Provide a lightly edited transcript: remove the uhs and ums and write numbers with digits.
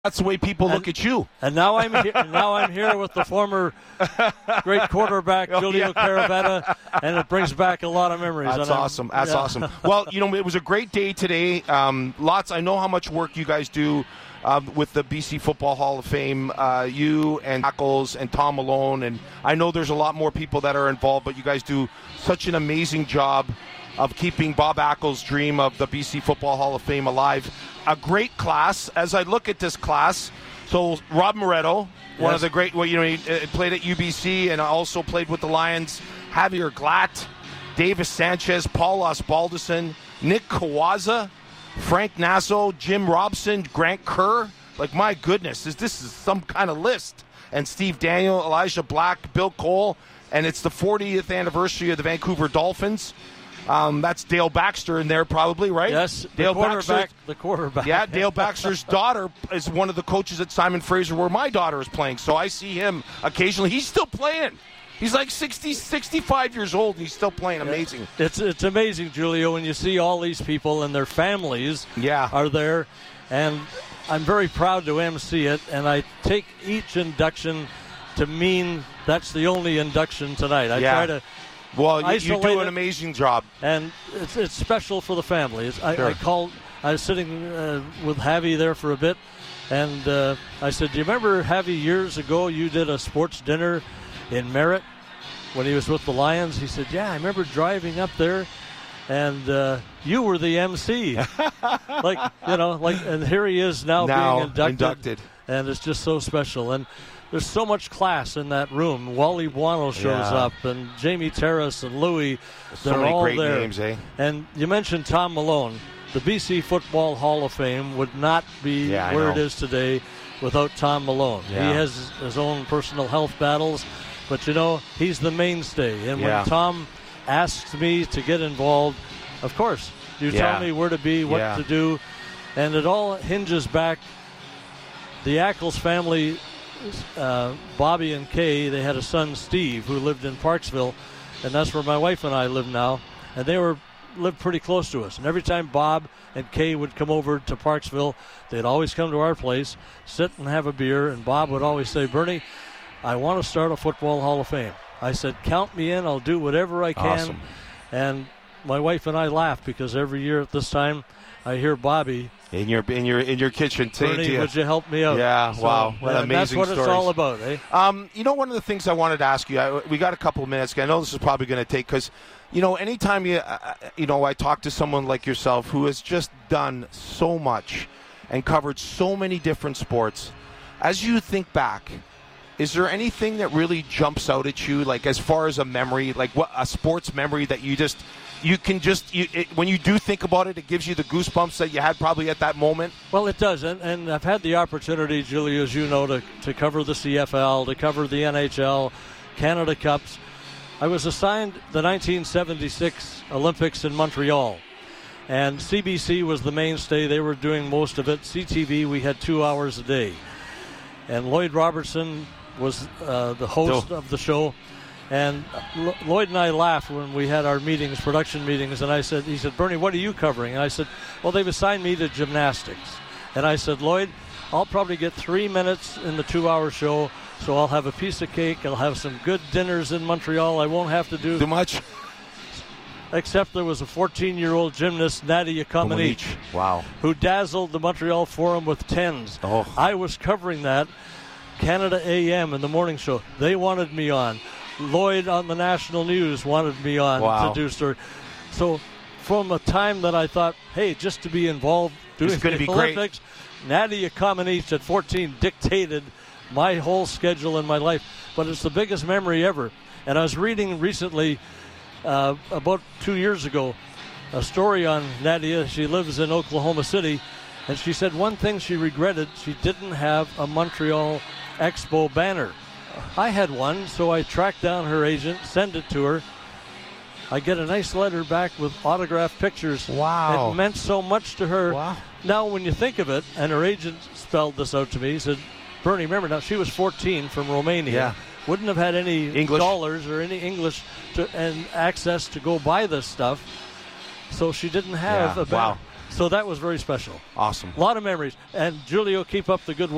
That's the way people look at you. And now I'm here with the former great quarterback, Julio Caravetta, and it brings back a lot of memories. That's awesome. That's awesome. Well, it was a great day today. I know how much work you guys do with the BC Football Hall of Fame, you and Ackles and Tom Malone, and I know there's a lot more people that are involved, but you guys do such an amazing job of keeping Bob Ackles' dream of the BC Football Hall of Fame alive. A great class. As I look at this class, so Rob Moretto, one of the great, he played at UBC and also played with the Lions. Javier Glatt, Davis Sanchez, Paul Osbaldiston, Nick Kawaza, Frank Nasso, Jim Robson, Grant Kerr. Like, my goodness, this is some kind of list. And Steve Daniel, Elijah Black, Bill Cole, and it's the 40th anniversary of the Vancouver Dolphins. That's Dale Baxter in there probably, right? Yes, Dale the quarterback. Yeah, Dale Baxter's daughter is one of the coaches at Simon Fraser where my daughter is playing, so I see him occasionally. He's still playing. He's like 60, 65 years old, and he's still playing. Amazing. It's amazing, Julio, when you see all these people and their families are there, and I'm very proud to MC it, and I take each induction to mean that's the only induction tonight. I try to... Well, you do an amazing job. And it's special for the family. I was sitting with Javi there for a bit, and I said, do you remember, Javi, years ago you did a sports dinner in Merritt when he was with the Lions? He said, yeah, I remember driving up there, and you were the MC. And here he is now being inducted. And it's just so special. And there's so much class in that room. Wally Buono shows up, and Jamie Terrace and Louie. They're so many all great there. Names, eh? And you mentioned Tom Malone. The BC Football Hall of Fame would not be where it is today without Tom Malone. Yeah. He has his own personal health battles, but he's the mainstay. And when Tom asks me to get involved, of course, you tell me where to be, what to do, and it all hinges back. The Ackles family, Bobby and Kay, they had a son, Steve, who lived in Parksville, and that's where my wife and I live now, and they lived pretty close to us. And every time Bob and Kay would come over to Parksville, they'd always come to our place, sit and have a beer, and Bob would always say, Bernie, I want to start a Football Hall of Fame. I said, count me in, I'll do whatever I can. Awesome. And my wife and I laugh because every year at this time I hear Bobby in your kitchen. Bernie, would you help me out? Yeah, wow, what amazing that's what stories. It's all about, eh? One of the things I wanted to ask you, we got a couple of minutes. I know this is probably going to take, because, anytime I talk to someone like yourself who has just done so much and covered so many different sports, as you think back, is there anything that really jumps out at you, like as far as a memory, like what a sports memory that when you do think about it, it gives you the goosebumps that you had probably at that moment? Well, it does, and I've had the opportunity, Julie, as you know, to cover the CFL, to cover the NHL, Canada Cups. I was assigned the 1976 Olympics in Montreal, and CBC was the mainstay. They were doing most of it. CTV, we had 2 hours a day, and Lloyd Robertson was the host of the show. And Lloyd and I laughed when we had our meetings, production meetings, and he said, Bernie, what are you covering? And I said, well, they've assigned me to gymnastics. And I said, Lloyd, I'll probably get 3 minutes in the 2-hour show, so I'll have a piece of cake, I'll have some good dinners in Montreal, I won't have to do too much. Except there was a 14-year-old gymnast, Nadia Comaneci, who dazzled the Montreal Forum with 10s. Oh. I was covering that, Canada AM in the morning show. They wanted me on. Lloyd on the national news wanted me on to do story. So from a time that I thought, hey, just to be involved doing the Olympics, great. Nadia Comaneci at 14 dictated my whole schedule in my life. But it's the biggest memory ever. And I was reading recently, about 2 years ago, a story on Nadia. She lives in Oklahoma City, and she said one thing she regretted, she didn't have a Montreal Expo banner. I had one, so I tracked down her agent, send it to her. I get a nice letter back with autographed pictures. Wow. It meant so much to her. Wow. Now, when you think of it, and her agent spelled this out to me, he said, Bernie, remember now, she was 14 from Romania. Yeah. Wouldn't have had any English dollars or any English and access to go buy this stuff. So she didn't have a banner. Wow. So that was very special. Awesome. A lot of memories. And Julio, keep up the good work.